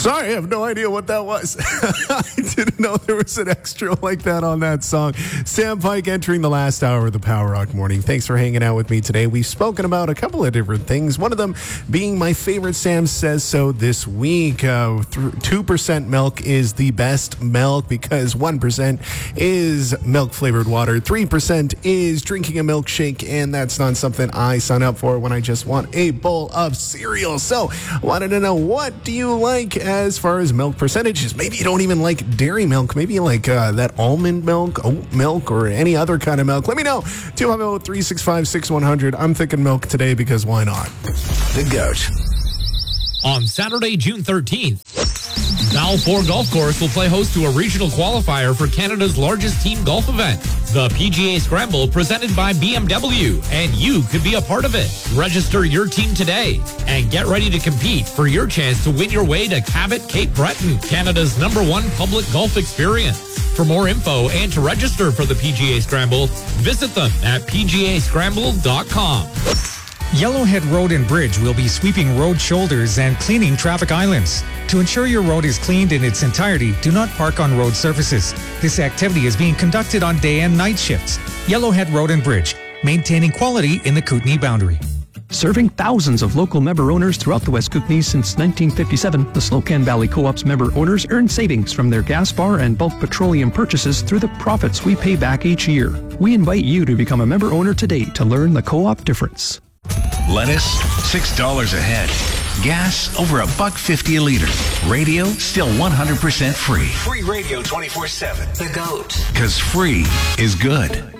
Sorry, I have no idea what that was. I didn't know there was an extra like that on that song. Sam Pike entering the last hour of the Power Rock Morning. Thanks for hanging out with me today. We've spoken about a couple of different things. One of them being my favorite Sam Says So this week. 2% milk is the best milk because 1% is milk-flavored water. 3% is drinking a milkshake, and that's not something I sign up for when I just want a bowl of cereal. So I wanted to know, what do you like as far as milk percentages? Maybe you don't even like dairy milk. Maybe you like that almond milk, oat milk, or any other kind of milk. Let me know. 250-365-6100. I'm thinking milk today because why not? The GOAT. On Saturday, June 13th, Balfour Golf Course will play host to a regional qualifier for Canada's largest team golf event, the PGA Scramble, presented by BMW, and you could be a part of it. Register your team today and get ready to compete for your chance to win your way to Cabot Cape Breton, Canada's #1 public golf experience. For more info and to register for the PGA Scramble, visit them at pgascramble.com. Yellowhead Road and Bridge will be sweeping road shoulders and cleaning traffic islands. To ensure your road is cleaned in its entirety, do not park on road surfaces. This activity is being conducted on day and night shifts. Yellowhead Road and Bridge, maintaining quality in the Kootenay boundary. Serving thousands of local member owners throughout the West Kootenays since 1957, the Slocan Valley Co-op's member owners earn savings from their gas bar and bulk petroleum purchases through the profits we pay back each year. We invite you to become a member owner today to learn the co-op difference. Lettuce, $6 a head. Gas, over $1.50 a liter. Radio, still 100% free. Free radio 24/7. The GOAT. Because free is good.